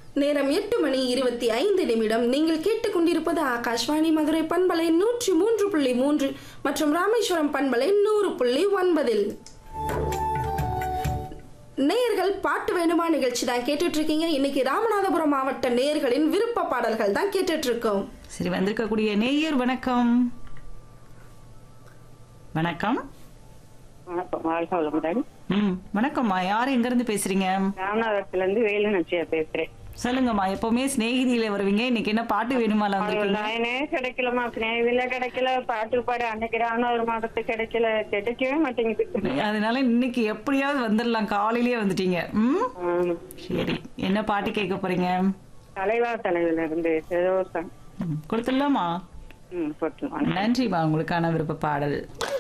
நேரம் 8:25 நீங்கள் கேட்டுக்கொண்டிருப்பது ஆகாஷ்வாணி மதுரை பண்பலை 103.3 மற்றும் ராமேஸ்வரம் பண்பலை 100.9. நேயர்கள் பாட்டு வேணுமா நிகழ்ச்சி தான் கேட்டுட்டு இருக்கீங்க. இன்னைக்கு ராமநாதபுரம் மாவட்ட நேயர்களின் விருப்ப பாடல்கள் தான் கேட்டுட்டு இருக்கோம். சரி, வந்திருக்கக்கூடிய நேயர் வணக்கம். வணக்கம். வணக்கம்மா, யாரு எங்க இருந்து பேசுறீங்க? ராமநாதபுரத்துல இருந்து வேலு நச்சியா பேசுறேன். சொல்லுங்கம்மா, எப்பவுமே ஸ்நேகிதியில வருவீங்க, இன்னைக்கு என்ன பாட்டு வேணுமால வந்திருக்கீங்க? லைனே கிடைக்கலமா, ஸ்நேகிதில கிடைக்கல, பாட்டு பாடு அன்னைக்கு ராமநாதபுரம் மாவட்டத்து கிடைக்கல, கிடைக்கவே மாட்டேங்குது. அதனால இன்னைக்கு எப்படியாவது வந்துடலாம், காலையிலேயே வந்துட்டீங்க. சரி, என்ன பாட்டு கேட்க போறீங்க? தலைவா தலைவில இருந்து கொடுத்துடலாமா? போட்டுலாம். நன்றிமா, உங்களுக்கான விருப்ப பாடல்.